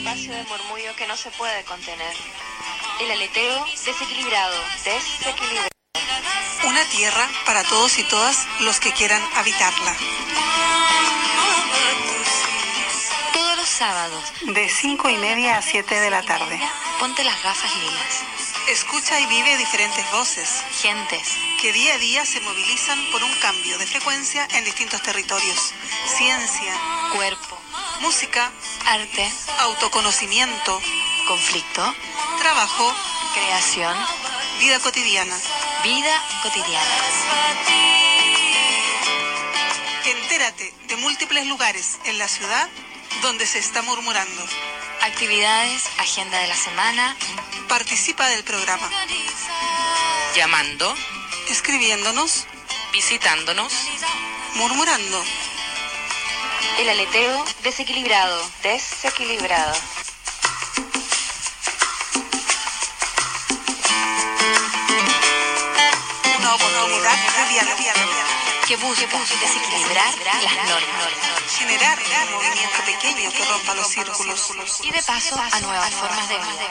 Espacio de murmullo que no se puede contener. El aleteo desequilibrado. Una tierra para todos y todas los que quieran habitarla. Todos los sábados, de 5:30 a 7 de la tarde. ponte las gafas lilas. Escucha y vive diferentes voces, Gentes, que día a día se movilizan por un cambio de frecuencia en distintos territorios. Ciencia, cuerpo, música, arte, autoconocimiento, conflicto, trabajo, creación, vida cotidiana. vida cotidiana. Entérate de múltiples lugares en la ciudad donde se está murmurando. Actividades, agenda de la semana. Participa del programa, llamando, escribiéndonos, visitándonos. murmurando. El aleteo desequilibrado. Desequilibrado. Una oportunidad de diálogo. Que busca desequilibrar las normas. Generar un movimiento pequeño que rompa los círculos. Y de paso a nuevas formas de vida.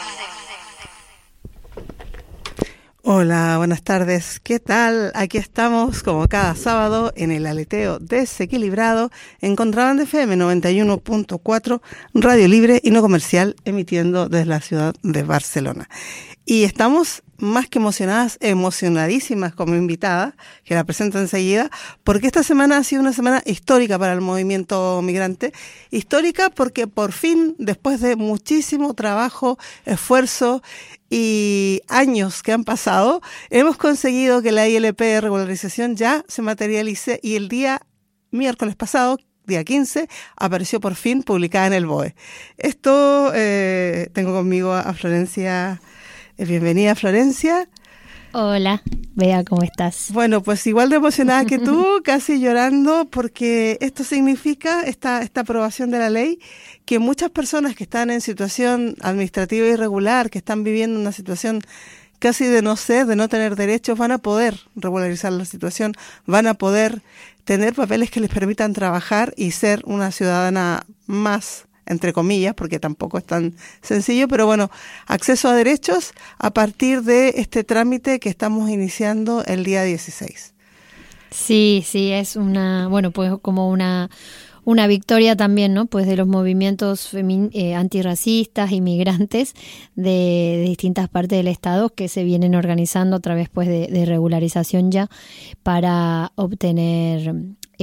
Hola, buenas tardes. ¿Qué tal? Aquí estamos como cada sábado en el aleteo desequilibrado en Contrabanda FM 91.4, radio libre y no comercial, emitiendo desde la ciudad de Barcelona. Y estamos más que emocionadísimas como invitada, que la presento enseguida, porque esta semana ha sido una semana histórica para el movimiento migrante. Histórica porque por fin, después de muchísimo trabajo, esfuerzo y años que han pasado, hemos conseguido que la ILP de regularización ya se materialice y el día miércoles pasado, día 15, apareció por fin publicada en el BOE. Esto, tengo conmigo a Florencia. Bienvenida, Florencia. Hola, Bea, ¿cómo estás? Bueno, pues igual de emocionada que tú, casi llorando, porque esto significa, esta aprobación de la ley, que muchas personas que están en situación administrativa irregular, que están viviendo una situación casi de no ser, de no tener derechos, van a poder regularizar la situación, van a poder tener papeles que les permitan trabajar y ser una ciudadana más, entre comillas, porque tampoco es tan sencillo, pero bueno, acceso a derechos a partir de este trámite que estamos iniciando el día 16. Sí, es pues como una victoria también, ¿no? Pues de los movimientos antirracistas, inmigrantes de distintas partes del Estado que se vienen organizando a través pues de regularización ya para obtener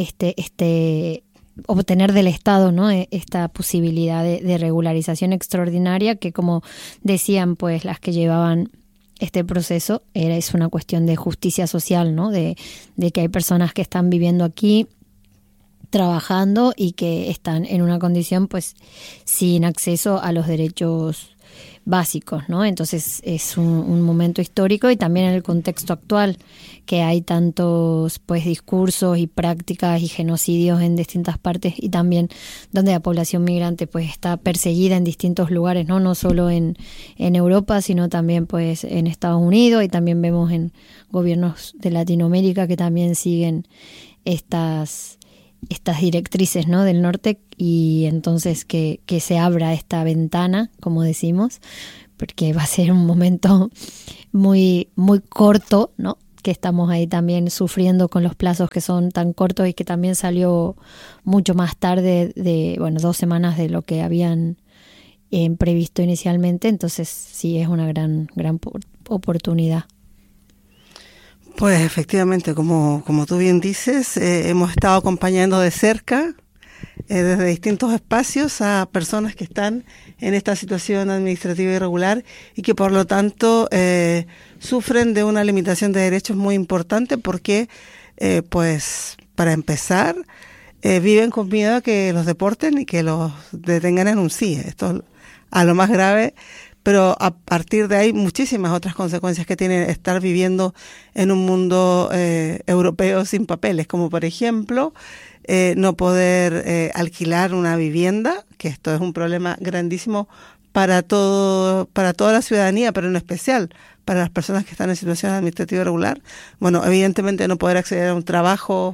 obtener del Estado, ¿no? Esta posibilidad de regularización extraordinaria que, como decían pues las que llevaban este proceso, es una cuestión de justicia social, ¿no? De que hay personas que están viviendo aquí, trabajando y que están en una condición pues sin acceso a los derechos básicos, ¿no? Entonces es un momento histórico y también en el contexto actual que hay tantos pues discursos y prácticas y genocidios en distintas partes y también donde la población migrante pues está perseguida en distintos lugares, no solo en Europa, sino también pues en Estados Unidos, y también vemos en gobiernos de Latinoamérica que también siguen estas directrices, ¿no? del norte, y entonces que se abra esta ventana, como decimos, porque va a ser un momento muy, muy corto, ¿no? Que estamos ahí también sufriendo con los plazos que son tan cortos y que también salió mucho más tarde 2 semanas de lo que habían previsto inicialmente. Entonces sí, es una gran oportunidad. Pues efectivamente, como tú bien dices, hemos estado acompañando de cerca, desde distintos espacios, a personas que están en esta situación administrativa irregular y que por lo tanto sufren de una limitación de derechos muy importante porque, pues, para empezar, viven con miedo a que los deporten y que los detengan en un CIE. Esto es a lo más grave. Pero a partir de ahí muchísimas otras consecuencias que tiene estar viviendo en un mundo europeo sin papeles, como por ejemplo no poder alquilar una vivienda, que esto es un problema grandísimo para toda la ciudadanía, pero en especial para las personas que están en situación administrativa irregular. Bueno, evidentemente no poder acceder a un trabajo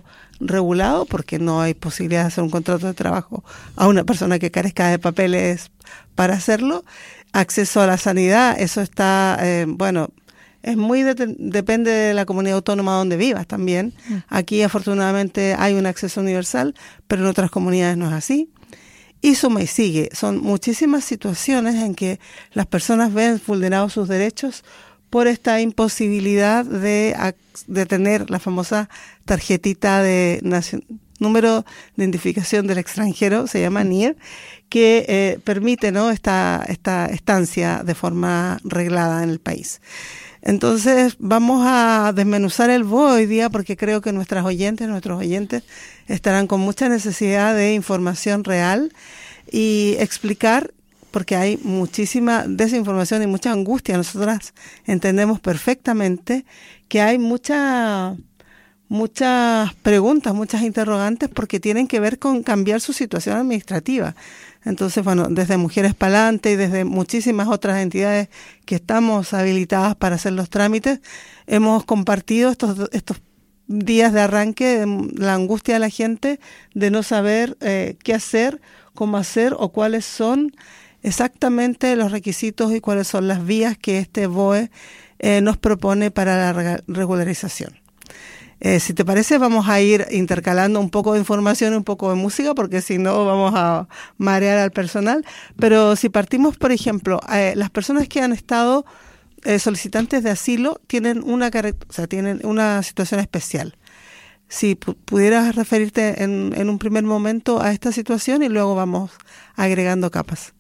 regulado porque no hay posibilidad de hacer un contrato de trabajo a una persona que carezca de papeles para hacerlo. Acceso a la sanidad, eso está, es muy depende de la comunidad autónoma donde vivas también. Aquí afortunadamente hay un acceso universal, pero en otras comunidades no es así. Y suma y sigue. Son muchísimas situaciones en que las personas ven vulnerados sus derechos por esta imposibilidad de tener la famosa tarjetita de número de identificación del extranjero, se llama NIE, que permite, ¿no?, esta estancia de forma reglada en el país. Entonces vamos a desmenuzar el BOE hoy día porque creo que nuestros oyentes estarán con mucha necesidad de información real y explicar, porque hay muchísima desinformación y mucha angustia. Nosotras entendemos perfectamente que hay muchas preguntas, muchas interrogantes porque tienen que ver con cambiar su situación administrativa. Entonces, desde Mujeres Pa'lante y desde muchísimas otras entidades que estamos habilitadas para hacer los trámites, hemos compartido estos días de arranque, la angustia de la gente de no saber qué hacer, cómo hacer o cuáles son exactamente los requisitos y cuáles son las vías que este BOE nos propone para la regularización. Si te parece, vamos a ir intercalando un poco de información y un poco de música, porque si no vamos a marear al personal. Pero si partimos, por ejemplo, las personas que han estado solicitantes de asilo tienen una situación especial. Si pudieras referirte en un primer momento a esta situación y luego vamos agregando capas.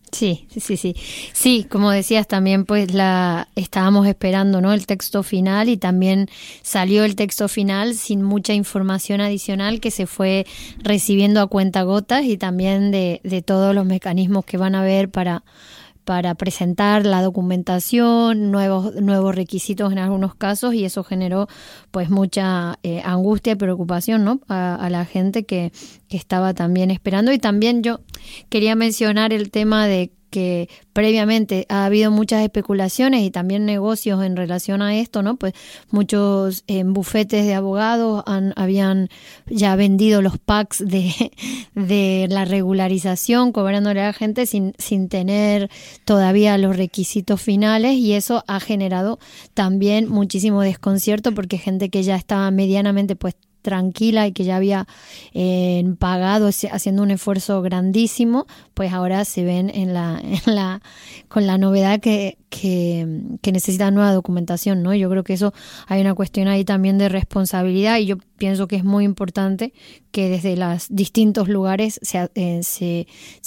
Sí, como decías también, pues estábamos esperando, ¿no?, el texto final, y también salió el texto final sin mucha información adicional que se fue recibiendo a cuentagotas, y también de todos los mecanismos que van a haber para presentar la documentación, nuevos requisitos en algunos casos, y eso generó pues mucha angustia y preocupación, ¿no?, a la gente que estaba también esperando. Y también yo quería mencionar el tema de que previamente ha habido muchas especulaciones y también negocios en relación a esto, ¿no? Pues muchos bufetes de abogados habían ya vendido los packs de la regularización, cobrándole a la gente sin tener todavía los requisitos finales, y eso ha generado también muchísimo desconcierto porque gente que ya estaba medianamente pues tranquila y que ya había pagado haciendo un esfuerzo grandísimo, pues ahora se ven con la novedad que necesitan nueva documentación, ¿no? Yo creo que eso hay una cuestión ahí también de responsabilidad, y yo pienso que es muy importante que desde los distintos lugares se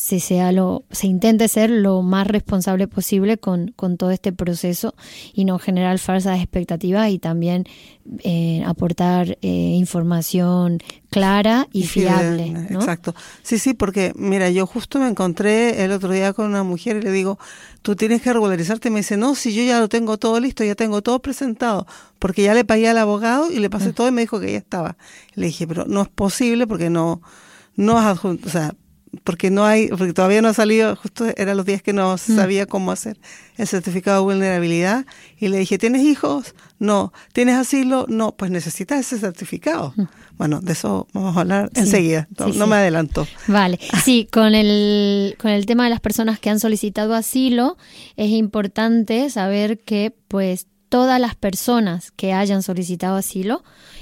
intente ser lo más responsable posible con todo este proceso y no generar falsas expectativas, y también aportar información clara y fiable, ¿no? Exacto. Sí, porque mira, yo justo me encontré el otro día con una mujer y le digo, tú tienes que regularizarte, y me dice, no, si yo ya lo tengo todo listo, ya tengo todo presentado, porque ya le pagué al abogado y le pasé todo y me dijo que ya estaba. Le dije, pero no es posible porque no has adjunto, o sea, porque todavía no ha salido, justo eran los días que no sabía cómo hacer el certificado de vulnerabilidad, y le dije, ¿tienes hijos? No. ¿Tienes asilo? No. Pues necesitas ese certificado. Bueno, de eso vamos a hablar enseguida, no me adelanto. Vale, sí, con el tema de las personas que han solicitado asilo, es importante saber que pues todas las personas que hayan solicitado asilo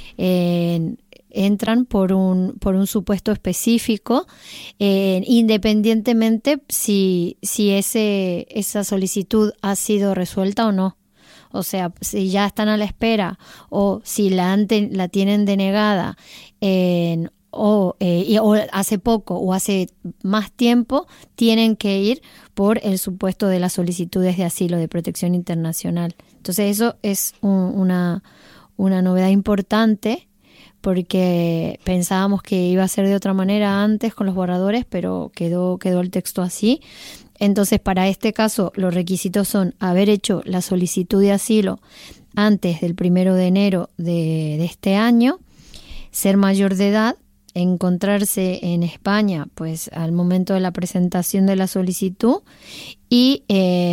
entran por un supuesto específico, independientemente si esa solicitud ha sido resuelta o no. O sea, si ya están a la espera o si la tienen denegada o hace poco o hace más tiempo, tienen que ir por el supuesto de las solicitudes de asilo de protección internacional. Entonces eso es una novedad importante, porque pensábamos que iba a ser de otra manera antes con los borradores, pero quedó el texto así. Entonces, para este caso, los requisitos son haber hecho la solicitud de asilo antes del 1 de enero de este año, ser mayor de edad, encontrarse en España pues al momento de la presentación de la solicitud, y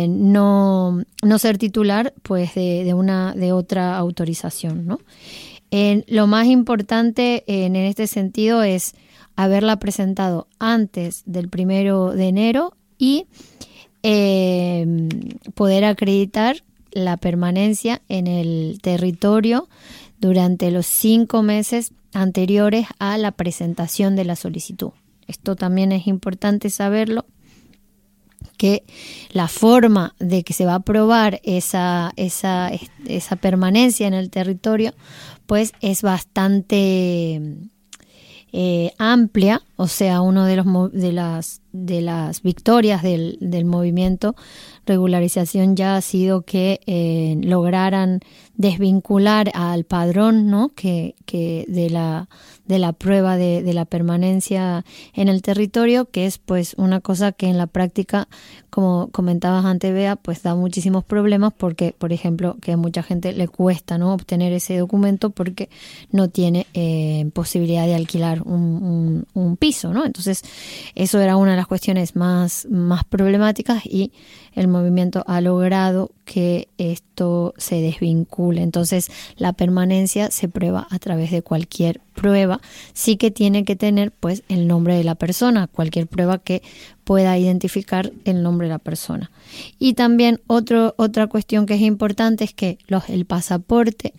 no ser titular pues de otra autorización, ¿no? Lo más importante en este sentido es haberla presentado antes del 1 de enero y poder acreditar la permanencia en el territorio durante los 5 meses anteriores a la presentación de la solicitud. Esto también es importante saberlo, que la forma de que se va a aprobar esa permanencia en el territorio pues es bastante amplia. O sea, uno de las victorias del movimiento regularización ya ha sido que lograran desvincular al padrón, ¿no? que de la prueba de la permanencia en el territorio, que es pues una cosa que en la práctica, como comentabas antes, Bea, pues da muchísimos problemas porque, por ejemplo, que a mucha gente le cuesta, ¿no?, obtener ese documento porque no tiene posibilidad de alquilar un piso, ¿no? Entonces, eso era una de las cuestiones más problemáticas y el movimiento ha logrado que esto se desvincule. Entonces, la permanencia se prueba a través de cualquier prueba. Sí que tiene que tener pues el nombre de la persona, cualquier prueba que pueda identificar el nombre de la persona. Y también otra cuestión que es importante es que el pasaporte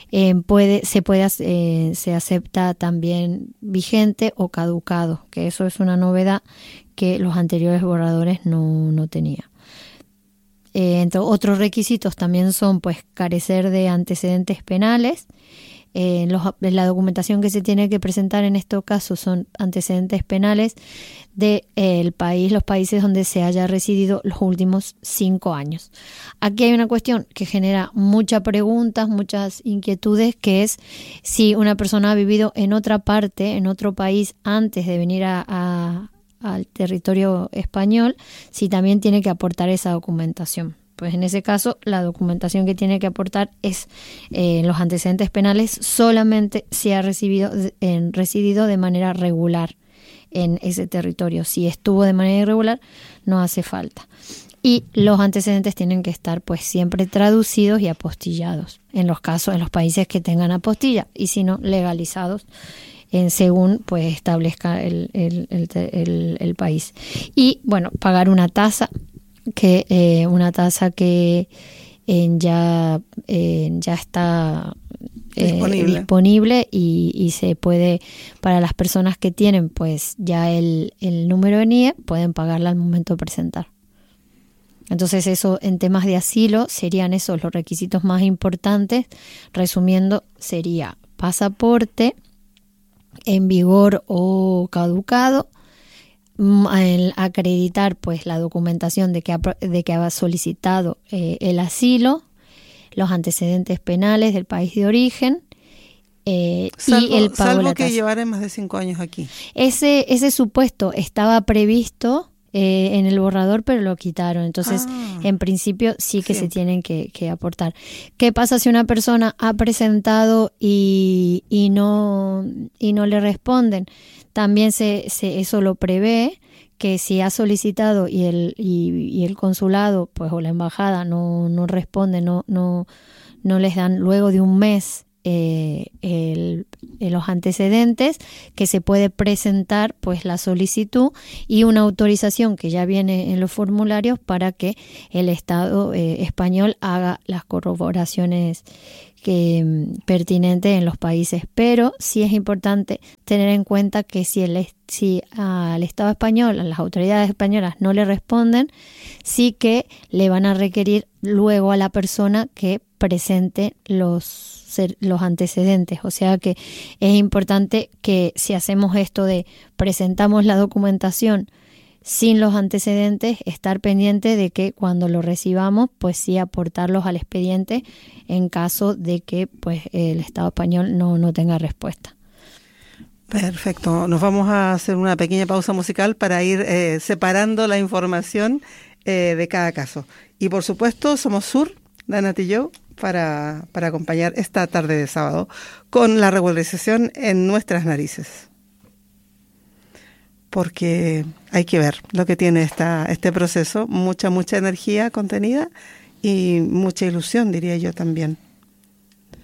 se acepta también vigente o caducado, que eso es una novedad que los anteriores borradores no tenían. Entre otros requisitos también son pues carecer de antecedentes penales. La documentación que se tiene que presentar en estos casos son antecedentes penales de los países donde se haya residido los últimos 5 años. Aquí hay una cuestión que genera muchas preguntas, muchas inquietudes, que es si una persona ha vivido en otra parte, en otro país, antes de venir al territorio español, si también tiene que aportar esa documentación. Pues en ese caso, la documentación que tiene que aportar es los antecedentes penales solamente si ha residido de manera regular en ese territorio. Si estuvo de manera irregular, no hace falta. Y los antecedentes tienen que estar pues siempre traducidos y apostillados en los países que tengan apostilla, y si no, legalizados según pues establezca el país. Y bueno, pagar una tasa que ya está disponible y se puede, para las personas que tienen pues ya el número de NIE, pueden pagarla al momento de presentar. Entonces, eso en temas de asilo serían esos los requisitos más importantes. Resumiendo, sería pasaporte en vigor o caducado, el acreditar pues la documentación de que ha solicitado el asilo, los antecedentes penales del país de origen, y el pago de la tasa. Que llevara más de 5 años aquí. Ese supuesto estaba previsto en el borrador, pero lo quitaron. Entonces, en principio sí que se tienen que aportar. ¿Qué pasa si una persona ha presentado y no le responden? También eso lo prevé, que si ha solicitado y el consulado pues o la embajada no responde, no les dan luego de un mes los antecedentes, que se puede presentar pues la solicitud y una autorización que ya viene en los formularios para que el Estado español haga las corroboraciones pertinentes en los países. Pero sí es importante tener en cuenta que si al Estado español, a las autoridades españolas no le responden, sí que le van a requerir luego a la persona que presente los antecedentes. O sea que es importante que si hacemos esto de presentamos la documentación sin los antecedentes, estar pendiente de que cuando lo recibamos, pues sí aportarlos al expediente en caso de que pues el Estado español no tenga respuesta. Perfecto. Nos vamos a hacer una pequeña pausa musical para ir separando la información de cada caso. Y por supuesto, somos Sur, Dana Tillou, para acompañar esta tarde de sábado con la regularización en nuestras narices. Porque hay que ver lo que tiene este proceso, mucha energía contenida y mucha ilusión, diría yo también.